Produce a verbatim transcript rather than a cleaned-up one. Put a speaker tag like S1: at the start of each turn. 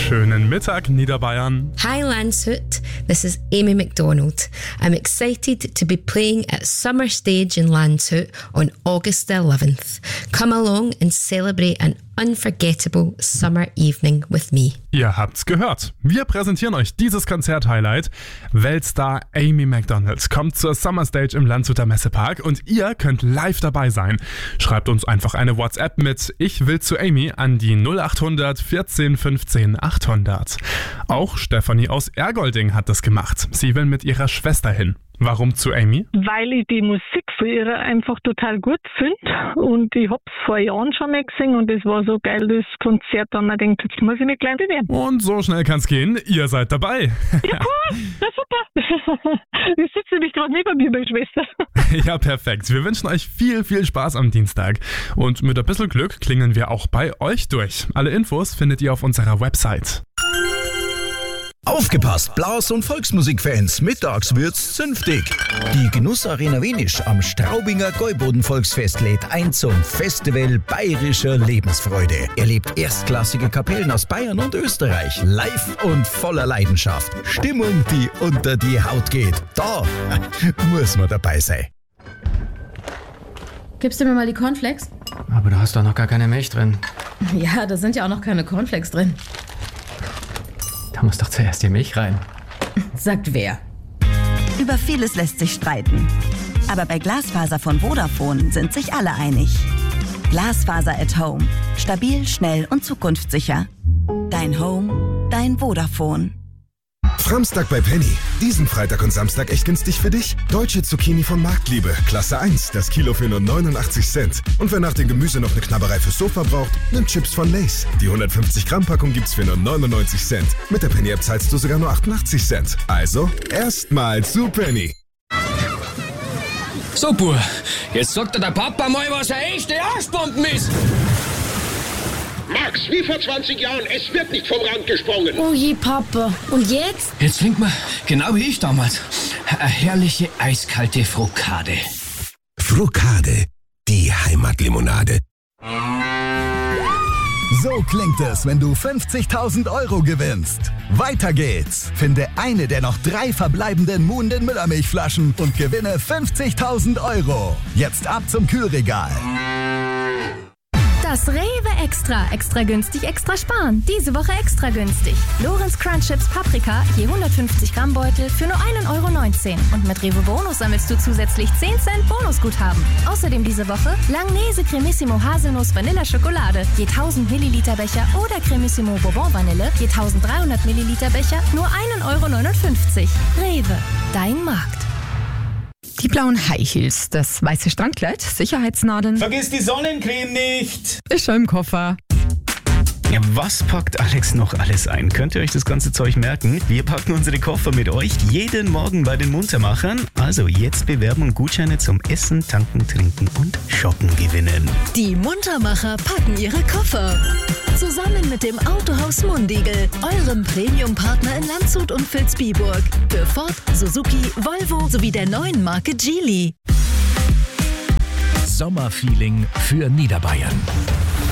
S1: Schönen Mittag, Niederbayern.
S2: Hi Landshut, this is Amy McDonald. I'm excited to be playing at Summer Stage in Landshut on August the eleventh. Come along and celebrate an unforgettable summer evening with me.
S1: Ihr habt's gehört. Wir präsentieren euch dieses Konzert-Highlight. Weltstar Amy McDonald kommt zur Summer Stage im Landshuter Messepark und ihr könnt live dabei sein. Schreibt uns einfach eine WhatsApp mit Ich will zu Amy an die null acht hundert vierzehn fünfzehn achthundert. Auch Stefanie aus Ergolding hat das gemacht. Sie will mit ihrer Schwester hin. Warum zu Amy?
S3: Weil ich die Musik von ihr einfach total gut finde und ich hab's vor Jahren schon mal gesehen und es war so geil, das Konzert, da man denkt, jetzt muss ich mich gleich bewerben.
S1: Und so schnell kann's gehen, ihr seid dabei.
S3: Ja cool, ja super. Ich sitze nämlich gerade neben mir, meine Schwester.
S1: Ja, perfekt. Wir wünschen euch viel, viel Spaß am Dienstag. Und mit ein bisschen Glück klingeln wir auch bei euch durch. Alle Infos findet ihr auf unserer Website.
S4: Aufgepasst, Blas- und Volksmusikfans, mittags wird's zünftig. Die Genussarena Wenisch am Straubinger Gäuboden-Volksfest lädt ein zum Festival bayerischer Lebensfreude. Erlebt erstklassige Kapellen aus Bayern und Österreich, live und voller Leidenschaft. Stimmung, die unter die Haut geht. Da muss man dabei sein.
S5: Gibst du mir mal die Cornflakes?
S6: Aber du hast doch noch gar keine Milch drin.
S5: Ja, da sind ja auch noch keine Cornflakes drin.
S6: Da muss doch zuerst die Milch rein.
S5: Sagt wer?
S7: Über vieles lässt sich streiten. Aber bei Glasfaser von Vodafone sind sich alle einig. Glasfaser at Home. Stabil, schnell und zukunftssicher. Dein Home, dein Vodafone.
S8: Framstag bei Penny. Diesen Freitag und Samstag echt günstig für dich. Deutsche Zucchini von Marktliebe. Klasse eins. Das Kilo für nur neunundachtzig Cent. Und wer nach dem Gemüse noch eine Knabberei fürs Sofa braucht, nimmt Chips von Lay's. Die hundertfünfzig Gramm Packung gibt's für nur neunundneunzig Cent. Mit der Penny-App zahlst du sogar nur achtundachtzig Cent. Also, erstmal zu Penny.
S9: So, Bur, jetzt sagt dir der Papa mal, was eine echte Arschbomben ist.
S10: Max, wie vor zwanzig Jahren, es wird nicht vom Rand gesprungen.
S11: Oh je, Papa. Und jetzt?
S9: Jetzt trinkt man, genau wie ich damals, eine herrliche eiskalte Frokade.
S12: Frokade, die Heimatlimonade.
S4: So klingt es, wenn du fünfzigtausend Euro gewinnst. Weiter geht's. Finde eine der noch drei verbleibenden Muhnden Müllermilchflaschen und gewinne fünfzigtausend Euro. Jetzt ab zum Kühlregal.
S13: Das Rewe Extra. Extra günstig, extra sparen. Diese Woche extra günstig. Lorenz Crunch Chips Paprika, je hundertfünfzig Gramm Beutel für nur ein Euro neunzehn. Und mit Rewe Bonus sammelst du zusätzlich zehn Cent Bonusguthaben. Außerdem diese Woche Langnese Cremissimo Haselnuss Vanilla Schokolade, je tausend Milliliter Becher oder Cremissimo Bourbon Vanille, je dreizehnhundert Milliliter Becher, nur ein Euro neunundfünfzig. Rewe, dein Markt.
S14: Die blauen High Heels, das weiße Strandkleid, Sicherheitsnadeln.
S15: Vergiss die Sonnencreme nicht!
S14: Ist schon im Koffer.
S16: Ja, was packt Alex noch alles ein? Könnt ihr euch das ganze Zeug merken? Wir packen unsere Koffer mit euch jeden Morgen bei den Muntermachern. Also jetzt bewerben und Gutscheine zum Essen, Tanken, Trinken und Shoppen gewinnen.
S17: Die Muntermacher packen ihre Koffer. Zusammen mit dem Autohaus Mundigel, eurem Premium-Partner in Landshut und Vilsbiburg. Für Ford, Suzuki, Volvo sowie der neuen Marke Geely.
S18: Sommerfeeling für Niederbayern.